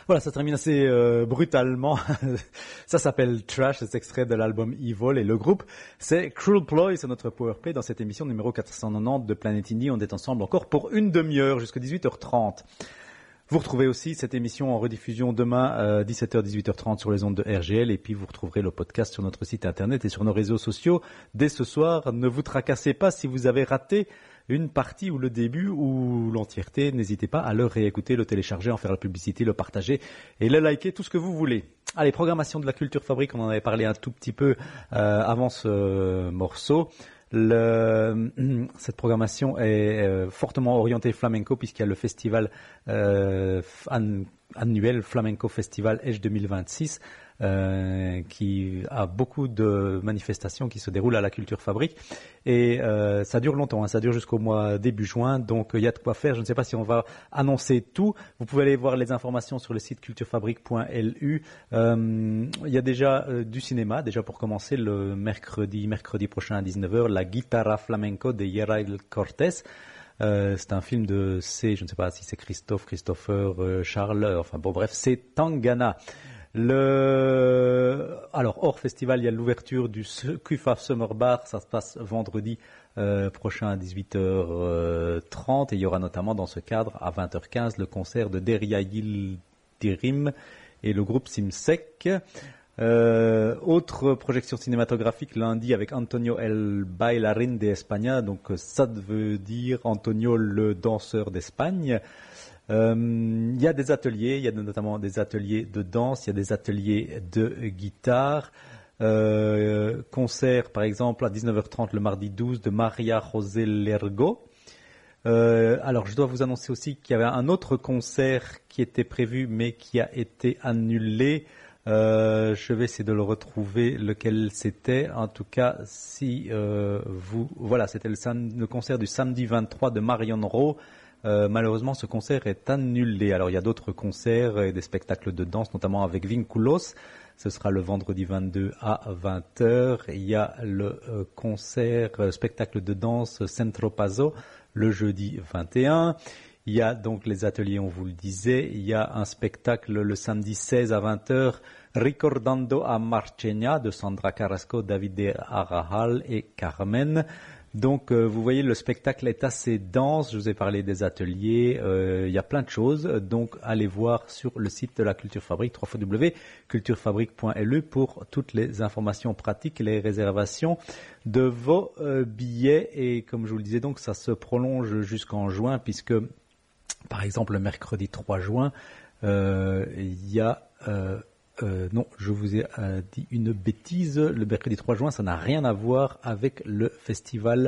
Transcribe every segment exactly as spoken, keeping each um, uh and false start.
Voilà, ça termine assez euh, brutalement. Ça s'appelle Trash, c'est extrait de l'album Evil et le groupe, c'est Cruel Ploy, c'est notre powerplay dans cette émission numéro quatre cent quatre-vingt-dix de Planet Indie. On est ensemble encore pour une demi-heure jusqu'à dix-huit heures trente. Vous retrouvez aussi cette émission en rediffusion demain euh, dix-sept heures dix-huit heures trente sur les ondes de R G L et puis vous retrouverez le podcast sur notre site internet et sur nos réseaux sociaux dès ce soir. Ne vous tracassez pas si vous avez raté une partie ou le début ou l'entièreté, n'hésitez pas à le réécouter, le télécharger, en faire la publicité, le partager et le liker, tout ce que vous voulez. Allez, programmation de la Culture Fabrique, on en avait parlé un tout petit peu euh, avant ce euh, morceau. Le, cette programmation est euh, fortement orientée flamenco puisqu'il y a le festival euh, an, annuel Flamenco Festival Edge deux mille vingt-six euh, qui a beaucoup de manifestations qui se déroulent à la Culture Fabrique et euh, ça dure longtemps, hein, ça dure jusqu'au mois début juin, donc il y a de quoi faire. Je ne sais pas si on va annoncer tout. Vous pouvez aller voir les informations sur le site culturefabrique point L U. Euh, il y a déjà euh, du cinéma, déjà pour commencer le mercredi, mercredi prochain à dix-neuf heures, La Guitarra Flamenco de Yerail Cortés. Euh, c'est un film de C, je ne sais pas si c'est Christophe, Christopher, euh, Charles, euh, enfin bon bref, c'est Tangana. Le... Alors, hors festival, il y a l'ouverture du Q F A Summer Bar, ça se passe vendredi euh, prochain à dix-huit heures trente et il y aura notamment dans ce cadre à vingt heures quinze le concert de Deria Yildirim et le groupe Simsek. Euh, autre projection cinématographique lundi avec Antonio El Bailarín de España, donc ça veut dire Antonio le danseur d'Espagne. Euh, il y a des ateliers, il y a notamment des ateliers de danse, il y a des ateliers de guitare. Euh, concert par exemple à dix-neuf heures trente le mardi douze de Maria José Lergo. Euh, alors je dois vous annoncer aussi qu'il y avait un autre concert qui était prévu mais qui a été annulé. Euh, je vais essayer de le retrouver, lequel c'était. En tout cas, si euh, vous... Voilà, c'était le, sam... le concert du samedi vingt-trois de Marion Rowe. Euh, malheureusement, ce concert est annulé. Alors, il y a d'autres concerts et des spectacles de danse, notamment avec Vinculos. Ce sera le vendredi vingt-deux à vingt heures. Il y a le euh, concert, euh, spectacle de danse Centro Paso, le jeudi vingt et un. Il y a donc les ateliers, on vous le disait. Il y a un spectacle le samedi seize à vingt heures, Ricordando a Marchena de Sandra Carrasco, David Arrajal et Carmen. Donc, euh, vous voyez, le spectacle est assez dense. Je vous ai parlé des ateliers. Euh, il y a plein de choses. Donc, allez voir sur le site de la Culture Fabrique, w w w point culturefabrique point L U, pour toutes les informations pratiques, les réservations de vos euh, billets. Et comme je vous le disais, donc, ça se prolonge jusqu'en juin, puisque, par exemple, le mercredi trois juin, euh, il y a... Euh, Euh, non, je vous ai euh, dit une bêtise. Le mercredi trois juin, ça n'a rien à voir avec le festival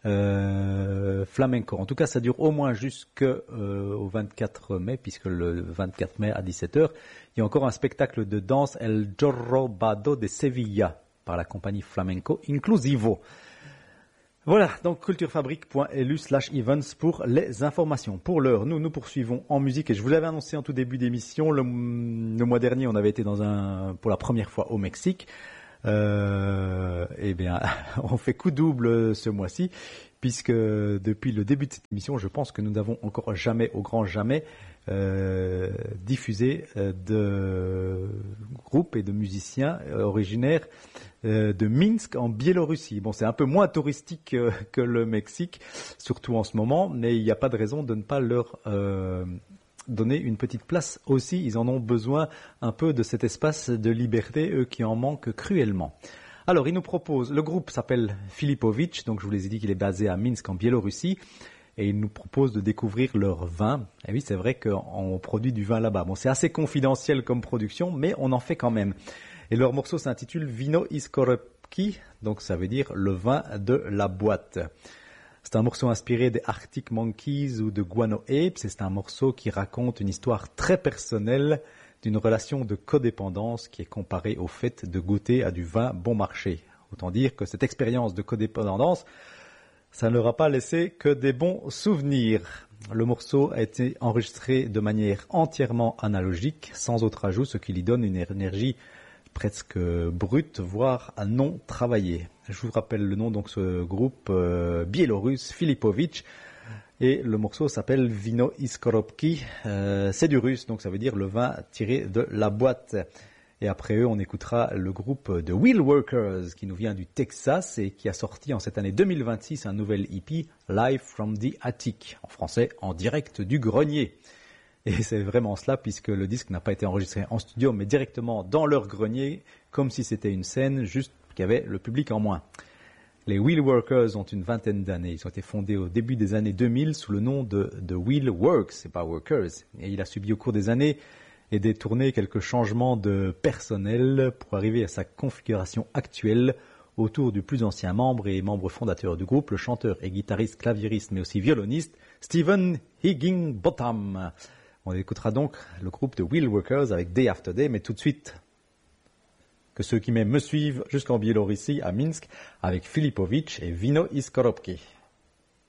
euh, flamenco. En tout cas, ça dure au moins jusqu'au euh, vingt-quatre mai, puisque le vingt-quatre mai à dix-sept heures, il y a encore un spectacle de danse El Jorobado de Sevilla par la compagnie Flamenco Inclusivo. Voilà, donc culturefabrique point L U slash events pour les informations. Pour l'heure, nous nous poursuivons en musique et je vous l'avais annoncé en tout début d'émission, le, le mois dernier on avait été dans un, pour la première fois au Mexique. Euh, eh bien, on fait coup double ce mois-ci, puisque depuis le début de cette émission, je pense que nous n'avons encore jamais, au grand jamais, euh, diffusé euh, de groupes et de musiciens euh, originaires euh, de Minsk en Biélorussie. Bon, c'est un peu moins touristique euh, que le Mexique, surtout en ce moment, mais il n'y a pas de raison de ne pas leur euh, donner une petite place aussi. Ils en ont besoin un peu de cet espace de liberté, eux qui en manquent cruellement. Alors, ils nous proposent, le groupe s'appelle Filipovic, donc je vous les ai dit qu'il est basé à Minsk en Biélorussie, et ils nous proposent de découvrir leur vin. Et oui, c'est vrai qu'on produit du vin là-bas. Bon, c'est assez confidentiel comme production, mais on en fait quand même. Et leur morceau s'intitule Vino iz Korepki, donc ça veut dire le vin de la boîte. C'est un morceau inspiré des Arctic Monkeys ou de Guano Apes, et c'est un morceau qui raconte une histoire très personnelle d'une relation de codépendance qui est comparée au fait de goûter à du vin bon marché. Autant dire que cette expérience de codépendance, ça ne leur a pas laissé que des bons souvenirs. Le morceau a été enregistré de manière entièrement analogique, sans autre ajout, ce qui lui donne une énergie presque brute, voire non travaillée. Je vous rappelle le nom, donc ce groupe euh, biélorusse, Filipovic. Et le morceau s'appelle Vino iz korobki. Euh, c'est du russe, donc ça veut dire le vin tiré de la boîte. Et après eux, on écoutera le groupe de Wheel Workers qui nous vient du Texas et qui a sorti en cette année deux mille vingt-six un nouvel E P, Live from the Attic, en français, en direct du grenier. Et c'est vraiment cela puisque le disque n'a pas été enregistré en studio mais directement dans leur grenier, comme si c'était une scène, juste qu'il y avait le public en moins. Les Wheel Workers ont une vingtaine d'années. Ils ont été fondés au début des années deux mille sous le nom de, de Wheel Works, c'est pas Workers. Et il a subi au cours des années et des tournées quelques changements de personnel pour arriver à sa configuration actuelle autour du plus ancien membre et membre fondateur du groupe, le chanteur et guitariste, claviériste mais aussi violoniste, Stephen Higginbotham. On écoutera donc le groupe de Wheel Workers avec Day After Day, mais tout de suite que ceux qui m'aiment me suivent jusqu'en Biélorussie, à Minsk, avec Filipovic et Vino iz korobki.